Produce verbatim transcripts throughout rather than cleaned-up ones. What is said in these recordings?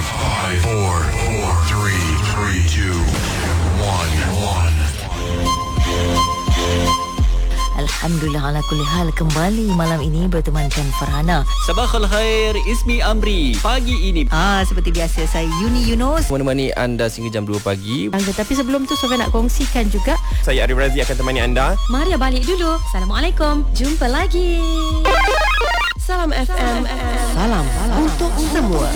five, four, four, three, three, two, one, one. Alhamdulillah ala kulli hal, kembali malam ini bertemankan Farhana. Sabakhul khair, Ismi Amri. Pagi ini Ah, seperti biasa saya Yuni Yunus menemani anda sehingga jam dua pagi. Tetapi sebelum tu Sofia nak kongsikan juga. Saya Arif Razi akan temani anda. Maria balik dulu. Assalamualaikum. Jumpa lagi. Salam F M. Salam, salam untuk semua.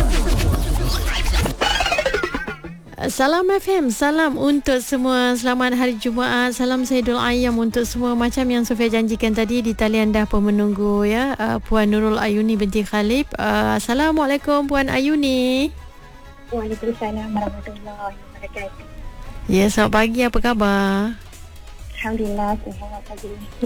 Salam F M, salam untuk semua. Selamat hari Jumaat. Salam Sayyidul Ayyam untuk semua. Macam yang Sofia janjikan tadi, di talian dah pun menunggu ya, uh, Puan Nurul Ayuni binti Khalib. Uh, Assalamualaikum Puan Ayuni. Waalaikumsalam warahmatullahi wabarakatuh. Ya, selamat pagi. Apa khabar? Alhamdulillah, selamat pagi.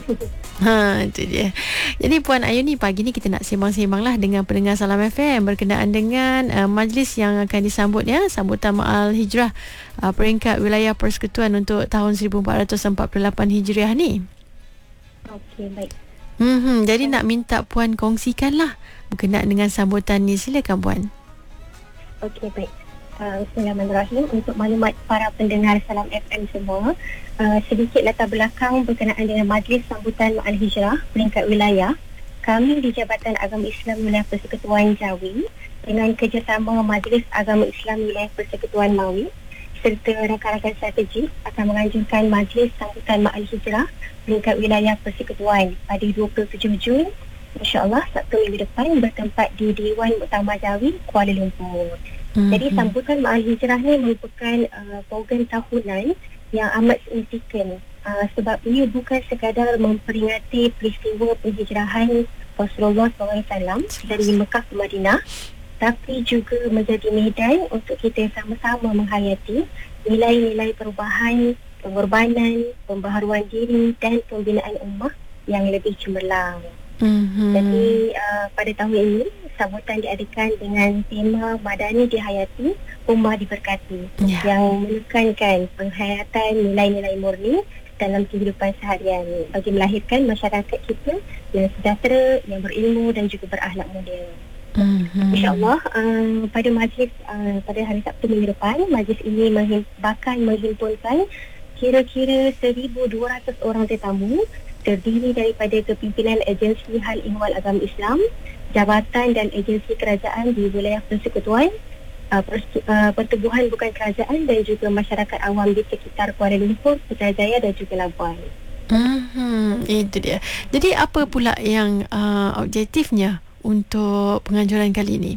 Ha, itu dia. Jadi Puan Ayuni, pagi ni kita nak sembang-sembang lah dengan pendengar Salam F M berkenaan dengan uh, majlis yang akan disambut ya, sambutan Ma'al Hijrah uh, peringkat wilayah persekutuan untuk tahun seribu empat ratus empat puluh lapan Hijriah ni. Okey, baik. Hmm, jadi nak minta Puan kongsikan lah berkenaan dengan sambutan ni. Silakan Puan. Okey, baik. Uh, Bismillahirrahmanirrahim. Untuk maklumat para pendengar Salam F M semua, uh, sedikit latar belakang berkenaan dengan Majlis Sambutan Ma'al Hijrah peringkat wilayah. Kami di Jabatan Agama Islam Wilayah Persekutuan Jawi dengan kerjasama Majlis Agama Islam Wilayah Persekutuan Mawi serta rakan-rakan strategik akan menganjurkan Majlis Sambutan Ma'al Hijrah peringkat wilayah persekutuan pada dua puluh tujuh Jun insya-Allah, Sabtu minggu depan, bertempat di Dewan Muktamar Jawi, Kuala Lumpur. Mm-hmm. Jadi sambutan Ma'al Hijrah ni merupakan uh, program tahunan yang amat signifikan uh, sebab ia bukan sekadar memperingati peristiwa penghijrahan Rasulullah sallallahu alaihi wasallam dari Mekah ke Madinah, tapi juga menjadi medan untuk kita sama-sama menghayati nilai-nilai perubahan, pengorbanan, pembaharuan diri dan pembinaan ummah yang lebih cemerlang. Mm-hmm. Jadi uh, pada tahun ini sambutan diadakan dengan tema Madani dihayati, Ummah diberkati, yeah, yang menekankan penghayatan nilai-nilai murni dalam kehidupan seharian bagi melahirkan masyarakat kita yang sejahtera, yang berilmu dan juga berakhlak mulia. Mm-hmm. InsyaAllah uh, pada majlis uh, pada hari Sabtu minggu depan, majlis ini menghim- bahkan menghimpunkan kira-kira seribu dua ratus orang tetamu, terdiri daripada kepimpinan agensi hal ehwal agama Islam, jabatan dan agensi kerajaan di wilayah persekutuan, uh, pers- uh, pertubuhan bukan kerajaan dan juga masyarakat awam di sekitar Kuala Lumpur, Putrajaya dan juga Labuan. Hmm, itu dia. Jadi apa pula yang uh, objektifnya untuk penganjuran kali ini?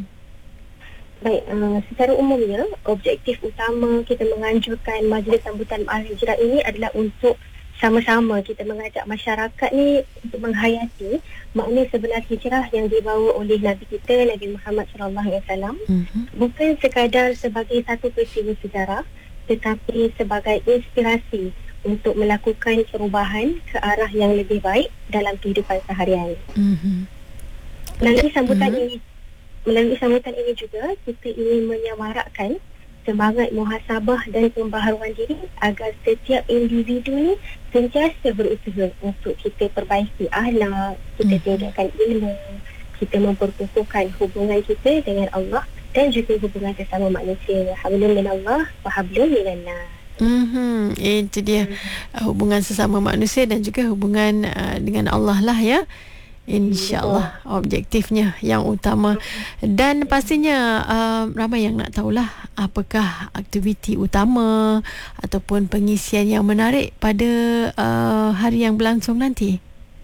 Baik, uh, secara umumnya objektif utama kita menganjurkan Majlis Sambutan Ma'al Hijrah ini adalah untuk sama-sama kita mengajak masyarakat ni untuk menghayati makna sebenar hijrah yang dibawa oleh Nabi kita, Nabi Muhammad sallallahu alaihi wasallam. Mm-hmm. Bukan sekadar sebagai satu peristiwa sejarah, tetapi sebagai inspirasi untuk melakukan perubahan ke arah yang lebih baik dalam kehidupan seharian. Mm-hmm. Melalui sambutan mm-hmm. ini, melalui sambutan ini juga kita ingin menyamarakkan semangat muhasabah dan pembaharuan diri agar setiap individu ni sentiasa berusaha untuk kita perbaiki akhlak, kita tingkatkan ilmu, kita memperkukuhkan hubungan kita dengan Allah dan juga hubungan sesama manusia. Hablum minallah wa hablum minannas. Hmm, itu dia, mm-hmm. hubungan sesama manusia dan juga hubungan uh, dengan Allah lah ya. InsyaAllah objektifnya yang utama. Dan pastinya uh, ramai yang nak tahulah apakah aktiviti utama ataupun pengisian yang menarik pada uh, hari yang berlangsung nanti.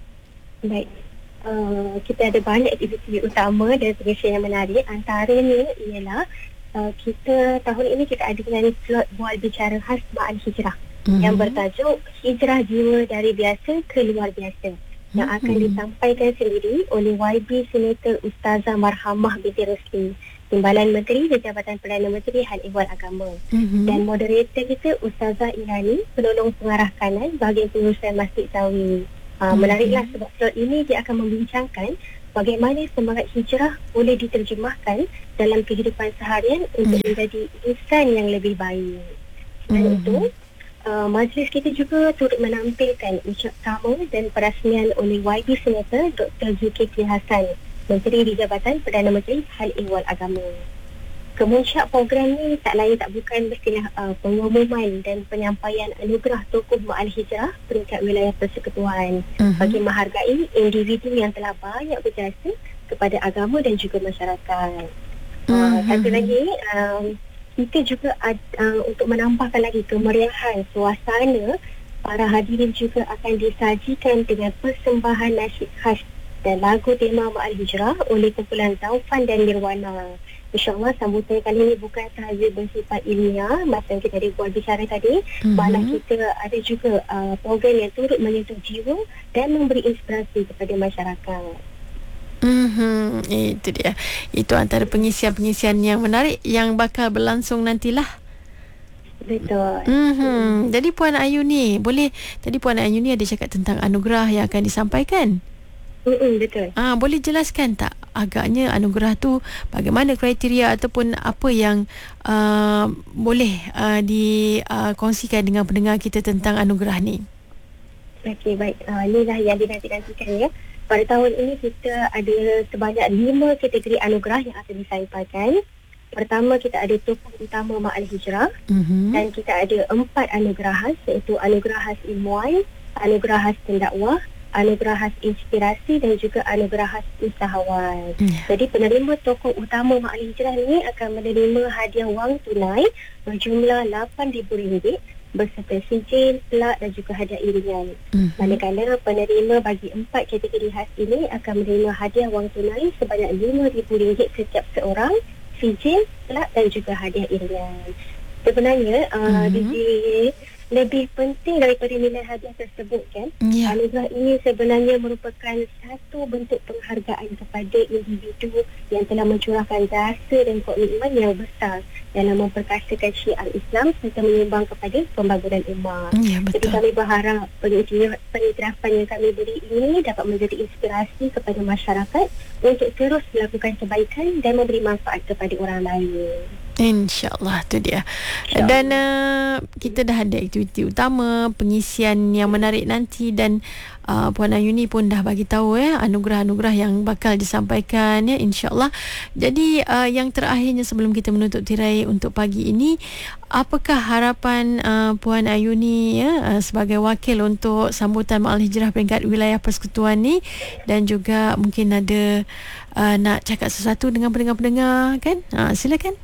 Baik, uh, kita ada banyak aktiviti utama dan pengisian yang menarik. Antaranya ialah uh, kita tahun ini kita ada dengan slot bual bicara khas Ma'al Hijrah, mm-hmm. yang bertajuk Hijrah Jiwa dari Biasa ke Luar Biasa, yang akan disampaikan sendiri oleh Y B Senator Ustazah Marhamah binti Rosli, Timbalan Menteri di Jabatan Perdana Menteri Hal Ehwal Agama. Mm-hmm. Dan moderator kita Ustazah Irani, penolong pengarah kanan bahagian pengurusan Masjid Zawi. Uh, mm-hmm. Menariklah sebab slot ini dia akan membincangkan bagaimana semangat hijrah boleh diterjemahkan dalam kehidupan seharian untuk yeah. menjadi insan yang lebih baik. Selain mm-hmm. itu, Uh, majlis kita juga turut menampilkan ucap tama dan perasmian oleh Y B Senator Doktor Zulkifli Hasan, Menteri di Jabatan Perdana Menteri Hal Ehwal Agama. Kemuncak program ni tak lain tak bukan mestilah uh, pengumuman dan penyampaian anugerah tokoh Ma'al Hijrah peringkat wilayah persekutuan uh-huh. bagi menghargai individu yang telah banyak berjasa kepada agama dan juga masyarakat. Uh, uh-huh. Satu lagi, um, kita juga ad, uh, untuk menambahkan lagi kemeriahan suasana, para hadirin juga akan disajikan dengan persembahan nasyid khas dan lagu tema Ma'al Hijrah oleh kumpulan Zaufan dan Nirwana. InsyaAllah sambutan kali ini bukan sahaja bersifat ilmiah masa kita ada buat bicara tadi, mm-hmm. malah kita ada juga uh, program yang turut menyentuh jiwa dan memberi inspirasi kepada masyarakat. Mm-hmm. Itu dia. Itu antara pengisian-pengisian yang menarik yang bakal berlangsung nantilah. Betul. Mm-hmm. Jadi Puan Ayu ni boleh, tadi Puan Ayu ni ada cakap tentang anugerah yang akan disampaikan. Mm-mm, betul. Ah, boleh jelaskan tak agaknya anugerah tu bagaimana kriteria ataupun apa yang uh, boleh uh, dikongsikan uh, dengan pendengar kita tentang anugerah ni? Okey, baik. Uh, inilah yang dinanti-nantikan ya. Pada tahun ini kita ada sebanyak lima kategori anugerah yang akan disampaikan. Pertama, kita ada tokoh utama Ma'al Hijrah, mm-hmm. dan kita ada empat anugerah khas, iaitu anugerah khas ilmuwan, anugerah khas pendakwah, anugerah khas inspirasi dan juga anugerah khas usahawan. Yeah. Jadi penerima tokoh utama Ma'al Hijrah ni akan menerima hadiah wang tunai berjumlah lapan ribu ringgit berserta sijil, plak dan juga hadiah iringan. Mm-hmm. Manakala penerima bagi empat kategori khas ini akan menerima hadiah wang tunai sebanyak lima ribu ringgit setiap seorang, sijil, plak dan juga hadiah iringan. Sebenarnya uh, mm-hmm. D J lebih penting daripada nilai hadiah tersebut kan. Yeah. Anugerah ini sebenarnya merupakan satu bentuk penghargaan kepada individu yang telah mencurahkan jasa dan komitmen yang besar dalam memperkasakan syiar Islam serta menyumbang kepada pembangunan umat. Yeah, betul. Jadi kami berharap pengiktirafan yang kami beri ini dapat menjadi inspirasi kepada masyarakat untuk terus melakukan kebaikan dan memberi manfaat kepada orang lain. InsyaAllah, tu dia. InsyaAllah. Dan uh, kita dah ada aktiviti utama, pengisian yang menarik nanti dan uh, Puan Ayu ni pun dah bagi tahu ya anugerah-anugerah yang bakal disampaikan ya, insyaAllah. Jadi uh, yang terakhirnya sebelum kita menutup tirai untuk pagi ini, apakah harapan uh, Puan Ayu ni ya, uh, sebagai wakil untuk sambutan Ma'al Hijrah peringkat wilayah persekutuan ni, dan juga mungkin ada uh, nak cakap sesuatu dengan pendengar-pendengar kan? Uh, silakan.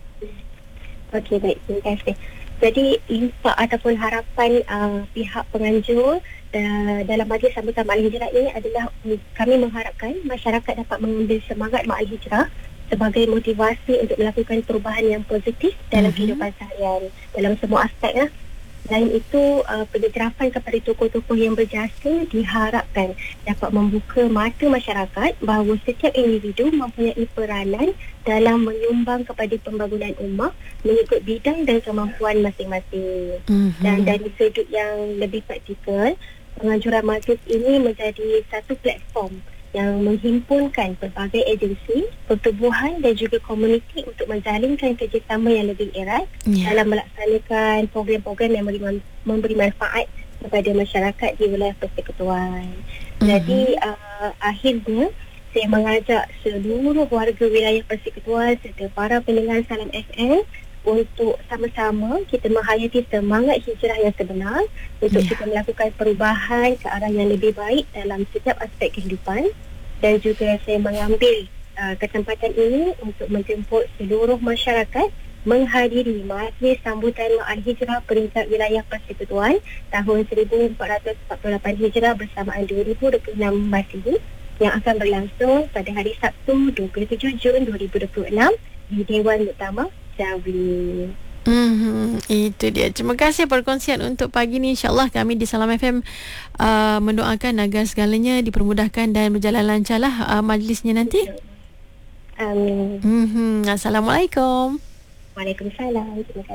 Okey, baik. Terima kasih. Jadi, impak ataupun harapan uh, pihak penganjur uh, dalam majlis sambutan Ma'al Hijrah ini adalah uh, kami mengharapkan masyarakat dapat mengambil semangat Ma'al Hijrah sebagai motivasi untuk melakukan perubahan yang positif dalam uh-huh. kehidupan seharian, dalam semua aspek lah. Selain itu, uh, penyertapan kepada tokoh-tokoh yang berjasa diharapkan dapat membuka mata masyarakat bahawa setiap individu mempunyai peranan dalam menyumbang kepada pembangunan ummah mengikut bidang dan kemampuan masing-masing. Mm-hmm. Dan dari sudut yang lebih praktikal, penganjuran majlis ini menjadi satu platform yang menghimpunkan pelbagai agensi, pertubuhan dan juga komuniti untuk menjalinkan kerjasama yang lebih erat yeah. dalam melaksanakan program-program yang memberi, memberi manfaat kepada masyarakat di wilayah persekutuan. Mm-hmm. Jadi uh, akhirnya saya mengajak seluruh warga wilayah persekutuan serta para pendengar Salam F M untuk sama-sama kita menghayati semangat hijrah yang sebenar untuk yeah. kita melakukan perubahan ke arah yang lebih baik dalam setiap aspek kehidupan. Dan juga saya mengambil uh, kesempatan ini untuk menjemput seluruh masyarakat menghadiri majlis sambutan Ma'al Hijrah peringkat wilayah persekutuan tahun seribu empat ratus empat puluh lapan Hijrah bersamaan dua ribu dua puluh enam Masihi yang akan berlangsung pada hari Sabtu dua puluh tujuh Jun dua ribu dua puluh enam di Dewan Utama Jawi. Hmm, itu dia. Terima kasih perkongsian untuk pagi ni. InsyaAllah kami di Salam F M uh, mendoakan agar segalanya dipermudahkan dan berjalan lancarlah uh, majlisnya nanti. Amin. Hmm, Assalamualaikum. Waalaikumsalam. Terima kasih.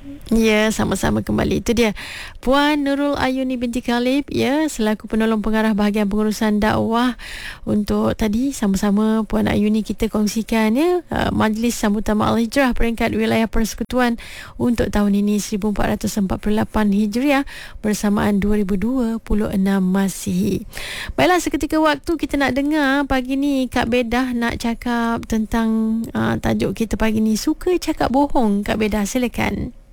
Ya, sama-sama kembali. Itu dia Puan Nurul Ayuni binti Khalib, ya, selaku penolong pengarah bahagian pengurusan dakwah. Untuk tadi sama-sama Puan Ayuni kita kongsikan, ya, uh, Majlis Sambutan Ma'al Hijrah peringkat wilayah persekutuan untuk tahun ini seribu empat ratus empat puluh lapan Hijriah bersamaan dua ribu dua puluh enam Masihi. Baiklah, seketika waktu kita nak dengar pagi ni Kak Bedah nak cakap tentang uh, tajuk kita pagi ni, suka cakap bohong. Kak Bedah, silakan.